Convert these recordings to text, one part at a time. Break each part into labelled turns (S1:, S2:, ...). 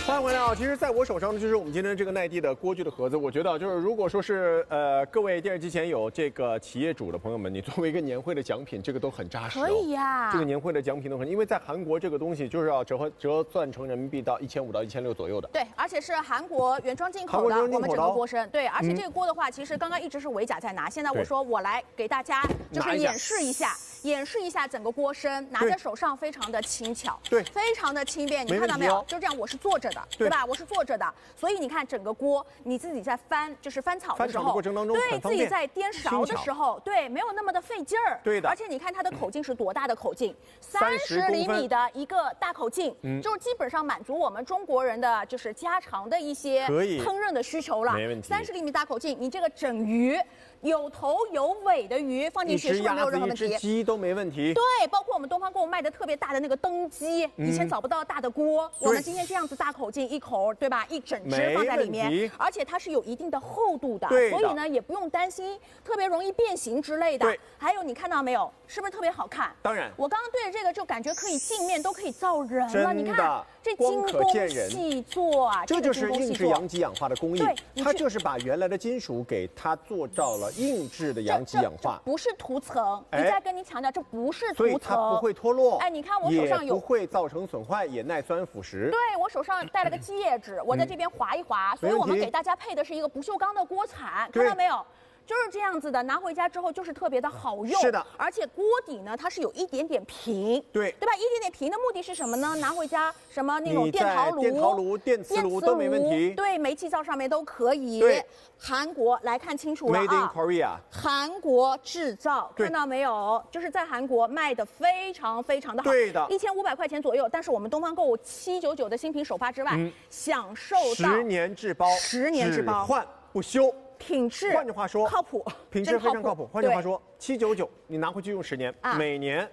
S1: 欢迎回来啊！其实，在我手上呢，就是我们今天这个奈地的锅具的盒子。我觉得，就是如果说是各位电视机前有这个企业主的朋友们，你作为一个年会的奖品，这个都很扎实、哦。
S2: 可以呀、
S1: 这个年会的奖品都很，因为在韩国这个东西就是要折算成人民币到1500到1600左右的。
S2: 对，而且是韩国原装进口的，我们整个锅身。对，而且这个锅的话，其实刚刚一直是维甲在拿，现在我说我来给大家就是演示一下整个锅身，拿在手上非常的轻巧，
S1: 对，
S2: 非常的轻便。你看到没有？就这样，我是坐着的，对吧？我是坐着的，所以你看整个锅，你自己在翻炒的时候，
S1: 过程当中
S2: 对自己在颠勺的时候，对，没有那么的费劲儿。
S1: 对的。
S2: 而且你看它的口径是多大的口径？30厘米的一个大口径，就是基本上满足我们中国人的就是家常的一些烹饪的需求了。
S1: 没问题。
S2: 30厘米大口径，你这个整鱼有头有尾的鱼放进去是不是没有任何问题？
S1: 一只鸡都没问题。
S2: 对，包括我们东方购物卖的特别大的那个灯鸡，以前找不到大的锅，我们今天这样子大口径一口，对吧？一整只放在里面，而且它是有一定的厚度的，所以呢也不用担心特别容易变形之类的。还有你看到没有，是不是特别好看？
S1: 当然，
S2: 我刚刚对着这个就感觉可以镜面都可以造人了，你看这精工细作啊，
S1: 这就是硬质阳极氧化的工艺，它就是把原来的金属给它做到了硬质的阳极氧化，
S2: 不是涂层。一再跟您强调，这不是涂层，
S1: 所以它不会脱落。
S2: 哎，你看我手上有，
S1: 不会造成损坏，也耐酸腐蚀。
S2: 对，我手上带了个机叶纸，我在这边划一划，所以我们给大家配的是一个不锈钢的锅铲，看到没有？就是这样子的，拿回家之后就是特别的好用。
S1: 是的，
S2: 而且锅底呢，它是有一点点平，
S1: 对
S2: 吧？一点点平的目的是什么呢？拿回家什么那种电
S1: 陶炉、电磁炉都没问题。
S2: 对，煤气灶上面都可以。
S1: 对，
S2: 韩国来看清楚了啊
S1: ，Made in Korea，
S2: 韩国制造，看到没有？就是在韩国卖的非常非常的好，
S1: 对的
S2: ，1500块钱左右。但是我们东方购物799的新品首发之外，享受到
S1: 10年质保，只换不修。
S2: 品质，
S1: 换句话说，
S2: 靠谱，
S1: 品质非常靠谱。换句话说，799你拿回去用10年，每年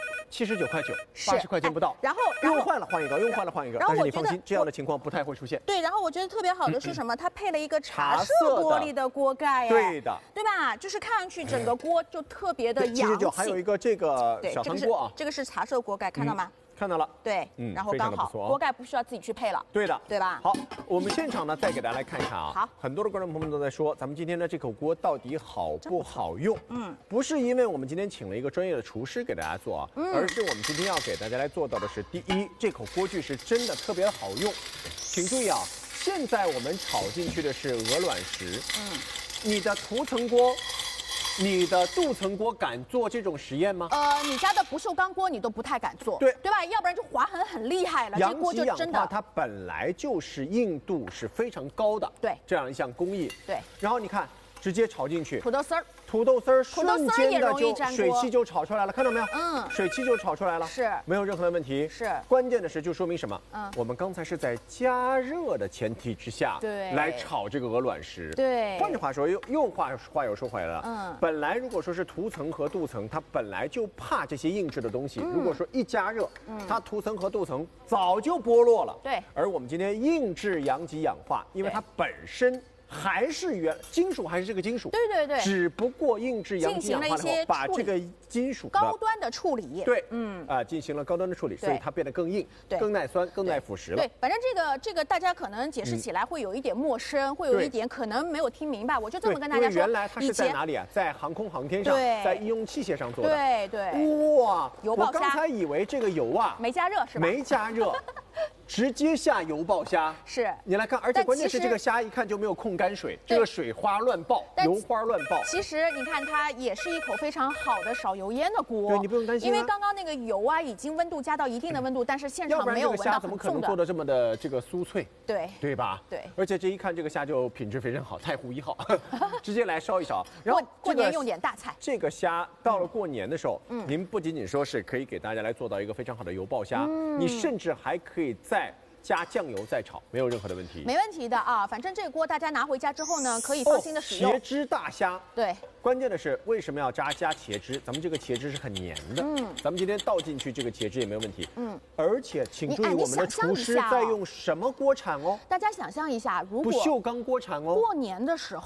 S1: 79块9，80块钱不到。
S2: 然后
S1: 用坏了换一个，用坏了换一个。但是你放心，这样的情况不太会出现。
S2: 对，然后我觉得特别好的是什么？它配了一个茶色玻璃的锅盖，
S1: 对的，
S2: 对吧？就是看上去整个锅就特别的洋气。
S1: 799还有一个这个小汤锅啊，
S2: 这个是茶色锅盖，看到吗？
S1: 看到了，
S2: 对，然后刚好锅盖不需要自己去配了，
S1: 对的，
S2: 对吧？
S1: 好，我们现场呢再给大家来看一看啊。
S2: 好，
S1: 很多的观众朋友们都在说，咱们今天的这口锅到底好不好用？不是因为我们今天请了一个专业的厨师给大家做啊，而是我们今天要给大家来做到的是，第一，这口锅具是真的特别好用。请注意啊，现在我们炒进去的是鹅卵石，你的涂层锅。你的镀层锅敢做这种实验吗？
S2: 你家的不锈钢锅你都不太敢做，对吧？要不然就划痕很厉害了。这锅就真的，
S1: 它本来就是硬度是非常高的，
S2: 对，
S1: 这样一项工艺，
S2: 对。
S1: 然后你看，直接炒进去，
S2: 土豆丝儿
S1: 瞬间的就水汽就炒出来了，看到没有？水汽就炒出来了，
S2: 是没
S1: 有任何的问题。
S2: 是
S1: 关键的是，就说明什么？我们刚才是在加热的前提之下，来炒这个鹅卵石。
S2: 对，
S1: 换句话说，又话又说回来了。本来如果说是涂层和镀层，它本来就怕这些硬质的东西。如果说一加热，它涂层和镀层早就剥落了。
S2: 对，
S1: 而我们今天硬质阳极氧化，因为它本身。还是金属，还是这个金属，
S2: 对，
S1: 只不过硬质阳极氧化后，把这个金属
S2: 高端的处理，
S1: 对，进行了高端的处理，所以它变得更硬、更耐酸、更耐腐蚀了。
S2: 对，反正这个大家可能解释起来会有一点陌生，会有一点可能没有听明白，我就这么跟大家说。
S1: 原来它是在哪里啊？在航空航天上，在医用器械上做的。
S2: 对，
S1: 哇，
S2: 油爆虾，
S1: 我刚才以为这个油啊
S2: 没加热是吧？
S1: 没加热。直接下油爆虾，
S2: 是
S1: 你来看，而且关键是这个虾一看就没有控干水，这个水花乱爆，油花乱爆。
S2: 其实你看，它也是一口非常好的少油烟的锅，
S1: 对你不用担心，
S2: 因为刚刚那个油啊已经温度加到一定的温度，但是现场没有闻到很重的。要不然这个
S1: 虾怎么可能做的这么的这个酥脆？对吧？
S2: 对，
S1: 而且这一看这个虾就品质非常好，太湖1号，直接来烧一烧。然后
S2: 过年用点大菜。
S1: 这个虾到了过年的时候，您不仅仅说是可以给大家来做到一个非常好的油爆虾，你甚至还可以再加酱油再炒，没有任何的问题。
S2: 没问题的啊，反正这个锅大家拿回家之后呢，可以放心的使用。
S1: 茄汁大虾，
S2: 对。
S1: 关键的是为什么要加茄汁？咱们这个茄汁是很黏的，咱们今天倒进去这个茄汁也没有问题，而且请注意我们的厨师在用什么锅铲哦？
S2: 大家想象一下，如果
S1: 不锈钢锅铲哦，
S2: 过年的时候。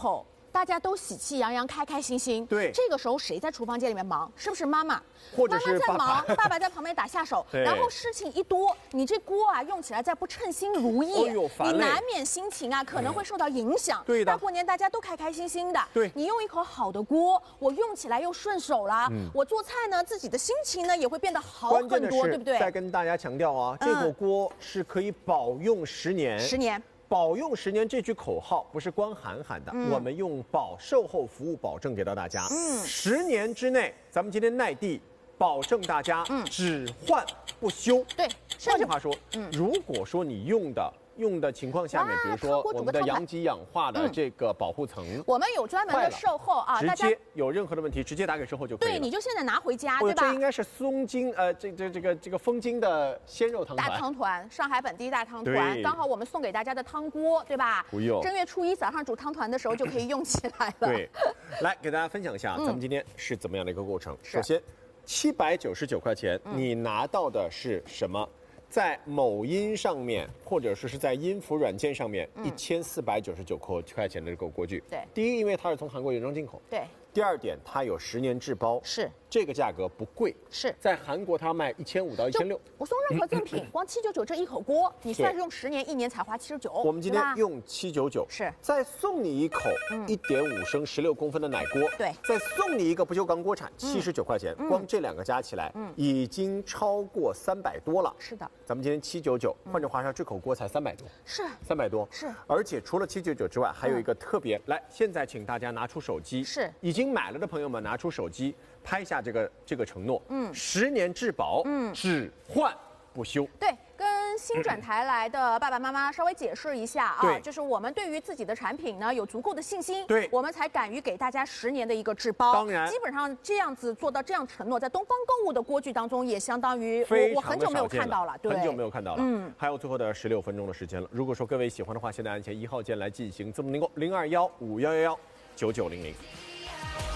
S2: 大家都喜气洋洋、开开心心。
S1: 对，
S2: 这个时候谁在厨房间里面忙？是不是妈妈？
S1: 或者是
S2: 妈妈在忙，爸爸在旁边打下手。然后事情一多，你这锅啊用起来再不称心如意，你难免心情啊可能会受到影响。
S1: 对的。
S2: 大过年大家都开开心心的，
S1: 对，
S2: 你用一口好的锅，我用起来又顺手了，我做菜呢自己的心情呢也会变得好很多，对不对？
S1: 再跟大家强调啊，这口锅是可以保用10年。
S2: 10年。
S1: 保用10年这句口号不是光喊喊的，我们用售后服务保证给到大家。10年之内，咱们今天耐地保证大家只换不修。
S2: 对，
S1: 换句话说，如果说你用的情况下面，比如说我们的阳极氧化的这个保护层，
S2: 我们有专门的售后啊，
S1: 直接有任何的问题直接打给售后就可以了。
S2: 对，你就现在拿回家，对吧？
S1: 这应该是松筋这个风筋的鲜肉汤团，
S2: 大汤团，上海本地大汤团，刚好我们送给大家的汤锅，对吧？
S1: 不用，
S2: 正月初一早上煮汤团的时候就可以用起来了。
S1: 对，来给大家分享一下，咱们今天是怎么样的一个过程。首先，799块钱，你拿到的是什么？在某音上面，或者说是在音符软件上面，1499块钱的这个锅具。
S2: 对，
S1: 第一，因为它是从韩国原装进口。
S2: 对。
S1: 第二点，它有10年质包，
S2: 是
S1: 这个价格不贵，
S2: 是在
S1: 韩国它卖1500到1600。
S2: 不送任何赠品，光799这一口锅，你算是用10年，1年才花79。
S1: 我们今天用799，
S2: 是
S1: 再送你一口1.5升16公分的奶锅，
S2: 对，
S1: 再送你一个不锈钢锅铲，79块钱，光这2个加起来，已经超过300多了。
S2: 是的，
S1: 咱们今天799，换句话说，这口锅才300多，
S2: 是
S1: 300多，
S2: 是。
S1: 而且除了799之外，还有一个特别，来，现在请大家拿出手机，
S2: 是
S1: 已经买了的朋友们拿出手机拍下这个承诺，10年质保，只换不修。
S2: 对，跟新转台来的爸爸妈妈稍微解释一下啊，就是我们对于自己的产品呢有足够的信心，
S1: 对，
S2: 我们才敢于给大家10年的一个质包。
S1: 当然，
S2: 基本上这样子做到这样承诺，在东方购物的锅具当中也相当于我很久没有看到了，对，
S1: 很久没有看到了。还有最后的16分钟的时间了。如果说各位喜欢的话，现在按前1号键来进行字母订购，0215119900。